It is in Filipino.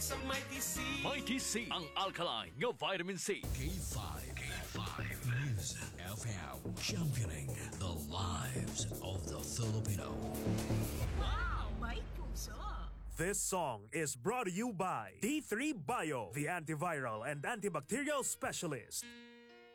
Sa Mighty C. Mighty C, ang alkaline nga vitamin C. K5. Music FM. Championing the lives of the Filipino. Wow! May puso! This song is brought to you by D3 Bio, the antiviral and antibacterial specialist.